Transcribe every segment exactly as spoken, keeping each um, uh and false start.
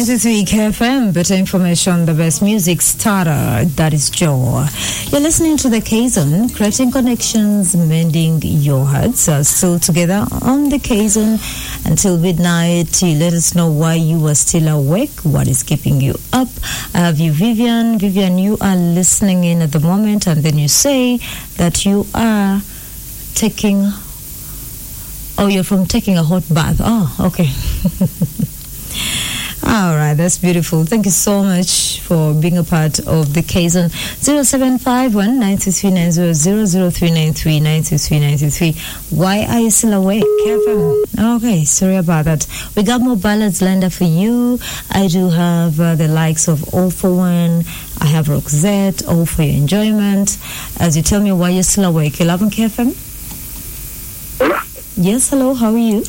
ninety-three K F M, better information, the best music starter, that is Joe. You're listening to the K-Zone, creating connections, mending your hearts. Uh, still together on the K-Zone until midnight. You let us know why you are still awake, what is keeping you up. I have you, Vivian. Vivian, you are listening in at the moment, and then you say that you are taking... Oh, you're from taking a hot bath. Oh, okay. All right, that's beautiful. Thank you so much for being a part of the K-Zone. zero seven five one nine two three nine zero zero zero three nine three nine two three nine two three. Why are you still awake? Okay, sorry about that. We got more ballads lined up for you. I do have uh, the likes of All for One. I have Roxette, all for your enjoyment. As you tell me why you're still awake. eleven K F M? Hello? Yes, hello, how are you?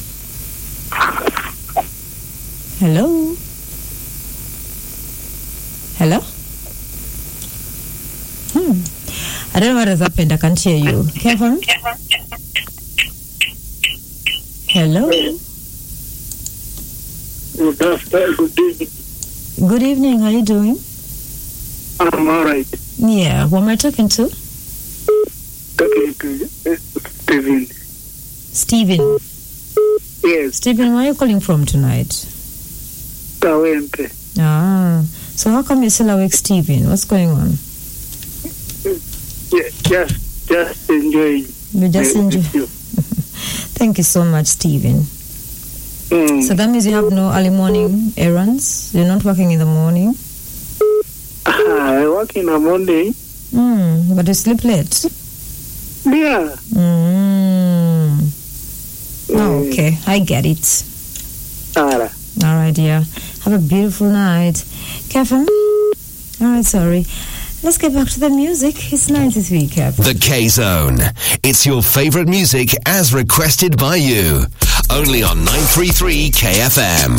Hello? Hello? Hmm. I don't know what has happened. I can't hear you. Kevin? Hello? Good afternoon. Good evening. Good evening. How are you doing? I'm all right. Yeah. Who am I talking to? Talking to Stephen. Stephen. Yes. Stephen, where are you calling from tonight? Kawempe. Ah. So how come you're still awake, Stephen? What's going on? Yeah, just, just enjoying. You just uh, enjoy. you. Thank you so much, Stephen. Mm. So that means you have no early morning errands? You're not working in the morning? I work in the morning. Mm, but you sleep late? Yeah. Mm. Oh, okay, I get it. All right. All right, dear. Have a beautiful night. Kevin? All right, sorry. Let's get back to the music. It's ninety-three, Kevin. The K-Zone. It's your favorite music as requested by you. Only on nine three three K F M.